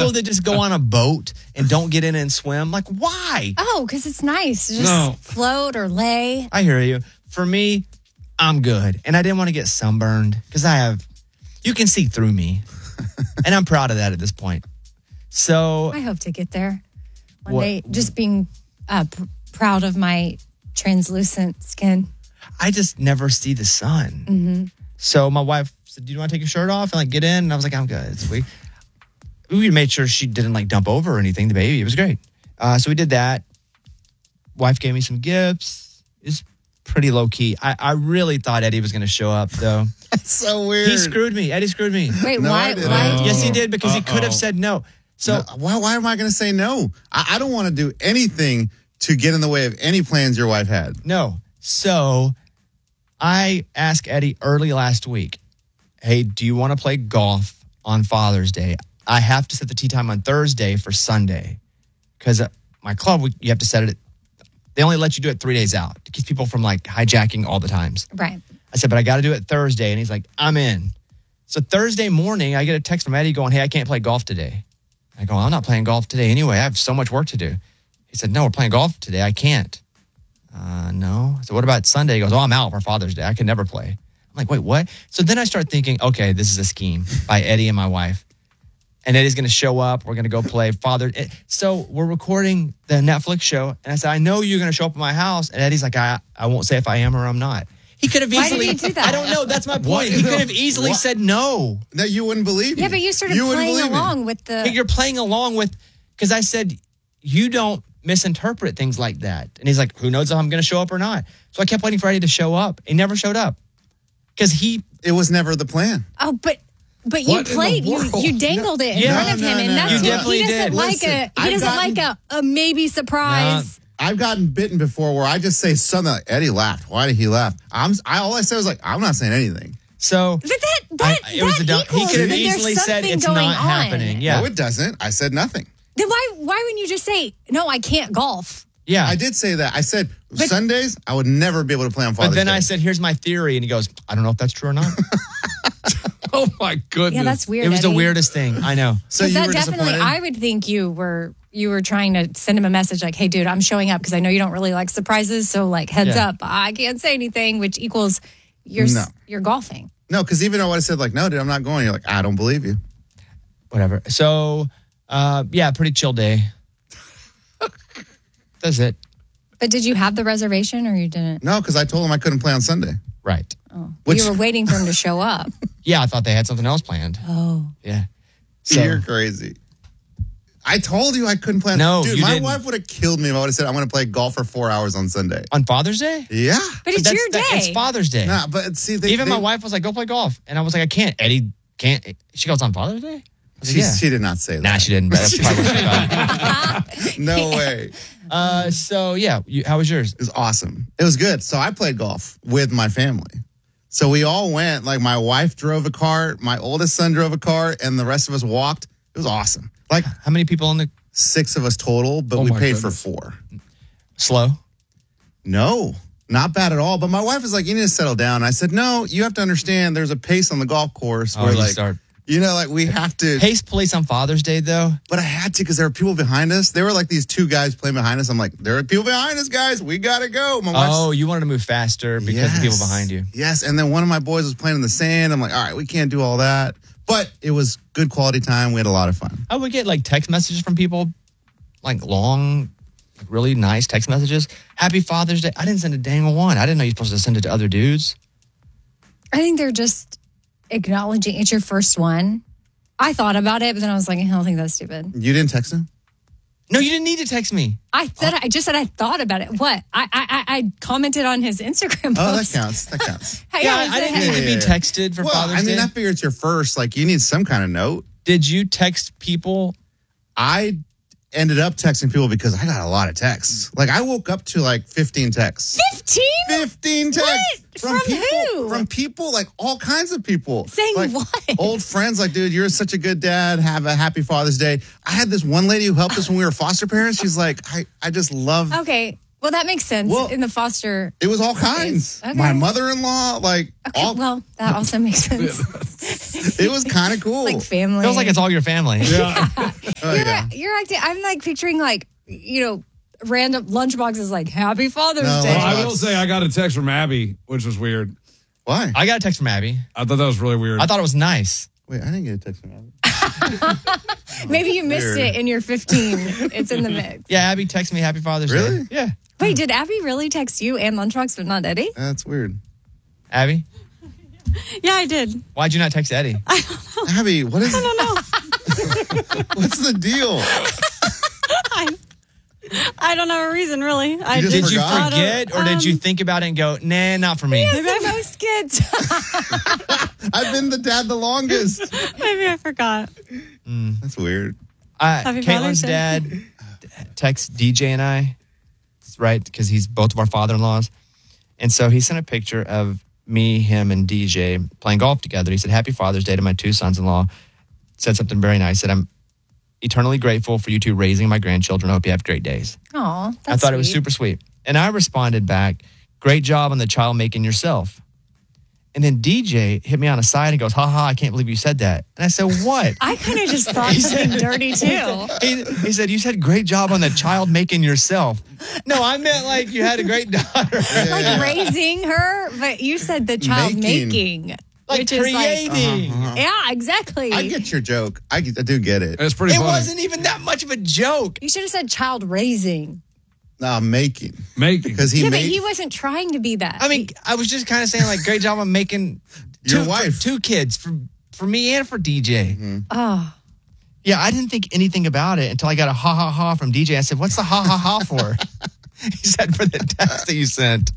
people that just go on a boat and don't get in and swim, like, why? Oh, because it's nice. Just float or lay. I hear you. For me, I'm good. And I didn't want to get sunburned because you can see through me. And I'm proud of that at this point. So I hope to get there one day. Just being proud of my translucent skin. I just never see the sun. Mm-hmm. So my wife said, do you want to take your shirt off and like get in? And I was like, I'm good. So we made sure she didn't like dump over or anything, the baby. It was great. So we did that. Wife gave me some gifts. It's pretty low key. I really thought Eddie was going to show up though. That's so weird. He screwed me. Eddie screwed me. Wait, No, why? I didn't. Why? Yes, he did because he could have said no. So why am I going to say no? I don't want to do anything to get in the way of any plans your wife had. no. So I asked Eddie early last week, hey, do you want to play golf on Father's Day? I have to set the tee time on Thursday for Sunday because my club, you have to set it. They only let you do it 3 days out. It keeps people from like hijacking all the times. Right. I said, but I got to do it Thursday. And he's like, I'm in. So Thursday morning, I get a text from Eddie going, hey, I can't play golf today. I go, I'm not playing golf today anyway. I have so much work to do. He said, no, we're playing golf today. I can't. No. So what about Sunday? He goes, I'm out for Father's Day. I can never play. I'm like, wait, what? So then I start thinking, okay, this is a scheme by Eddie and my wife. And Eddie's going to show up. We're going to go play Father. So we're recording the Netflix show. And I said, I know you're going to show up at my house. And Eddie's like, I won't say if I am or I'm not. He could have easily. Why did he do that? I don't know. That's my point. He could have easily said no. No, you wouldn't believe me. Yeah, but you started playing along with the. You're playing along with, because I said, you don't misinterpret things like that. And he's like, who knows if I'm going to show up or not? So I kept waiting for Eddie to show up. He never showed up. Because It was never the plan. Oh, but you What in played. the world? You dangled it in Yeah. front of him, and that's You what definitely he doesn't did. like. Listen, He doesn't like a maybe surprise. I've gotten bitten before where I just say something like, Eddie laughed. Why did he laugh? All I said was like, I'm not saying anything. So But that it was the equals he could have that there's easily said something it's going not on. happening. Yeah. No, it doesn't. I said nothing. Then why wouldn't you just say no? I can't golf. Yeah. I did say that. I said Sundays, I would never be able to play on Father's But then Day. I said, here's my theory. And he goes, I don't know if that's true or not. Oh my goodness. Yeah, that's weird. It was the Eddie. weirdest thing. I know. so Because you that were definitely, disappointed? I would think you were trying to send him a message like, "Hey, dude, I'm showing up because I know you don't really like surprises. So, like, heads Yeah. up, I can't say anything," which equals you're golfing. No, because even though I would have said like, no, dude, I'm not going. You're like, I don't believe you. Whatever. So, yeah, pretty chill day. That's it. But did you have the reservation or you didn't? No, because I told him I couldn't play on Sunday. Right. Which- You were waiting for him to show up. Yeah, I thought they had something else planned. Oh. Yeah. So, You're crazy. I told you I couldn't play on No, Dude, you my didn't. wife would have killed me if I would have said, I'm going to play golf for 4 hours on Sunday. on Father's Day? Yeah. But it's your day. It's Father's Day. Nah, but see, Even my wife was like, go play golf. And I was like, I can't. Eddie can't. She goes, on Father's Day? I was like, yeah. She did not say that. Nah, she didn't. But that's probably what she thought. No way. So, yeah. How was yours? It was awesome. It was good. So I played golf with my family. So we all went. Like my wife drove a car, my oldest son drove a car, and the rest of us walked. It was awesome. Like How many people on the 6 of us total, but we my paid goodness. for 4. slow? No, not bad at all. But my wife was like, you need to settle down. And I said, no, you have to understand there's a pace on the golf course where you like, start. you know, like we have to. Pace police on Father's Day, though. But I had to because there were people behind us. There were like these 2 guys playing behind us. I'm like, there are people behind us, guys. We got to go. My wife's Oh, you wanted to move faster because of the people behind you. Yes. And then one of my boys was playing in the sand. I'm like, all right, we can't do all that. But it was good quality time. We had a lot of fun. I would get like text messages from people, like long, like really nice text messages. Happy Father's Day. I didn't send a dang one. I didn't know you're supposed to send it to other dudes. I think they're just acknowledging it's your first one. I thought about it, but then I was like, I don't think that's stupid. You didn't text him? No, you didn't need to text me. I just said I thought about it. What? I commented on his Instagram post. Oh, that counts. That counts. Yeah, I didn't need to be texted for Well, Father's I mean, Day. I figure it's your first. Like, you need some kind of note. Did you text people? I ended up texting people because I got a lot of texts. Like, I woke up to like 15 texts. 15? 15 texts. What? From people, who? From people, like all kinds of people. Saying like, what? Old friends, like, dude, you're such a good dad. Have a happy Father's Day. I had this one lady who helped us when we were foster parents. She's like, I just love. Okay. Well, that makes sense Well, in the foster. It was all kinds. Okay. My mother-in-law, like, Okay, all. well, that also makes sense. It was kind of cool. Like family. Feels like it's all your family. Yeah. You're acting. I'm like picturing like random lunchboxes like Happy Father's No, Day. Well, I will say I got a text from Abby, which was weird. Why? I got a text from Abby. I thought that was really weird. I thought it was nice. Wait, I didn't get a text from Abby. Maybe you missed Weird. it in your 15. It's in the mix. Yeah, Abby texted me Happy Father's Really? Day. Yeah. Wait, did Abby really text you and Lunchbox but not Eddie? That's weird. Abby, Yeah, I did. why'd you not text Eddie? Abby, what is? I don't know. What's the deal? I don't have a reason, really. I just Did you forgot? forget or did you think about it and go, nah, not for me? Yes, the most kids. I've been the dad the longest. Maybe I forgot. That's weird. Happy Caitlin's Father's Day. dad texts DJ and I, right? Because he's both of our father-in-laws. And so he sent a picture of me, him, and DJ playing golf together. He said, Happy Father's Day to my two sons-in-law. Said something very nice. Said, I'm eternally grateful for you two raising my grandchildren. I hope you have great days. Aw, that's I thought it was sweet. super sweet. And I responded back, great job on the child making yourself. And then DJ hit me on the side and goes, I can't believe you said that. And I said, what? I kind of just thought something dirty too. He said, you said great job on the child making yourself. No, I meant like you had a great daughter. Like raising her, but you said the child making. Like which is creating. Yeah, exactly. I get your joke. I do get it. It's pretty It funny. wasn't even that much of a joke. You should have said child raising. No, making. Making. Because he Yeah, but made he wasn't trying to be that. I mean, I was just kind of saying like great job on making Your wife. two kids for me and for DJ. oh, Yeah, I didn't think anything about it until I got a ha from DJ. I said, what's the ha for? He said, for the text that you sent.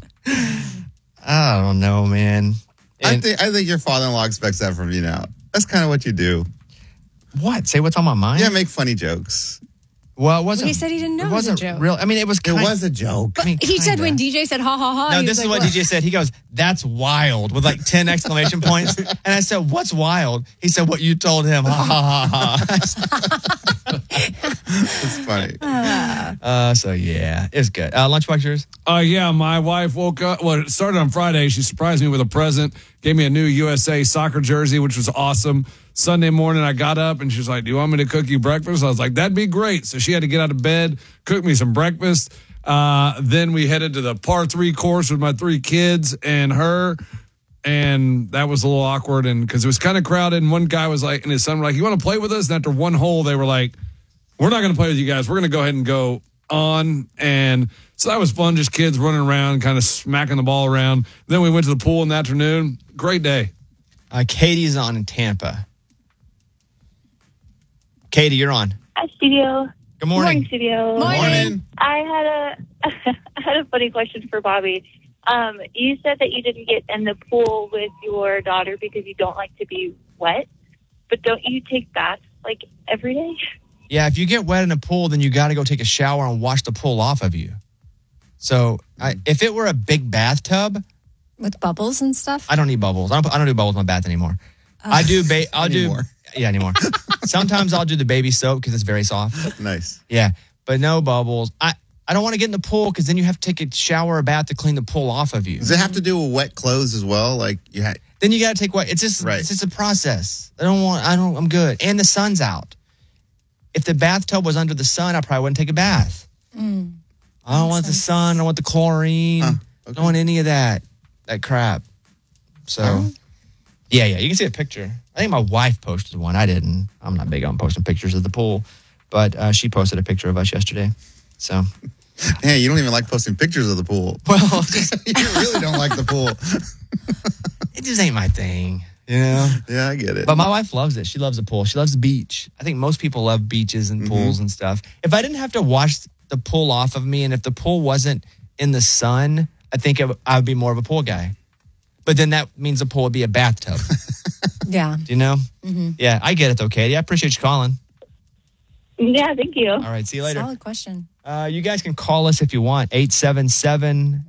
I don't know, man. I And think your father-in-law expects that from you now. That's kind of what you do. what? Say what's on my mind? Yeah, make funny jokes. Well, it wasn't. he said he didn't know it was a wasn't joke. real. I mean, it was. It was a joke. I mean, he said kinda. when DJ said ha ha ha. No, he this was is like, what DJ said. He goes, "That's wild," with like 10 exclamation points. And I said, "What's wild?" He said, "What you told him." Ha ha ha It's funny. ha. So yeah, it's good. Lunchbox yours? Yeah, my wife woke up. Well, it started on Friday. She surprised me with a present, gave me a new USA soccer jersey, which was awesome. Sunday morning, I got up and she was like, do you want me to cook you breakfast? I was like, that'd be great. So she had to get out of bed, cook me some breakfast. Then we headed to the par 3 course with my 3 kids and her. And that was a little awkward. And because it was kind of crowded. And one guy was like, and his son were like, you want to play with us? And after one hole, they were like, we're not going to play with you guys. We're going to go ahead and go on. And so that was fun. Just kids running around, kind of smacking the ball around. Then we went to the pool in the afternoon. Great day. Katie's on in Tampa. Katie, you're on. Hi, studio. Good morning. Studio. Morning. I had a funny question for Bobby. You said that you didn't get in the pool with your daughter because you don't like to be wet, but don't you take baths like every day? Yeah, if you get wet in a pool, then you got to go take a shower and wash the pool off of you. So if it were a big bathtub, with bubbles and stuff. I don't need bubbles. I don't do bubbles in my bath anymore. I do. Anymore. Yeah, anymore. Sometimes I'll do the baby soap because it's very soft. Nice. Yeah, but no bubbles. I don't want to get in the pool because then you have to take a shower or bath to clean the pool off of you. Does it have to do with wet clothes as well? Like you had. Then you got to take what? It's just Right. it's just a process. I'm good. And the sun's out. If the bathtub was under the sun, I probably wouldn't take a bath. I don't want the sun. I don't want the chlorine. Okay. I don't want any of that crap. So, yeah, you can see a picture. I think my wife posted one. I didn't. I'm not big on posting pictures of the pool, but she posted a picture of us yesterday. So, Hey, you don't even like posting pictures of the pool. well, You really don't like the pool. it just ain't my thing, you know? Yeah, I get it. But my wife loves it. She loves the pool. She loves the beach. I think most people love beaches and pools and stuff. If I didn't have to wash the pool off of me and if the pool wasn't in the sun, I think I would be more of a pool guy. But then that means the pool would be a bathtub. Yeah. Do you know? Yeah, I get it though, Katie. I appreciate you calling. Yeah, thank you. All right, see you later. Solid question. You guys can call us if you want. 877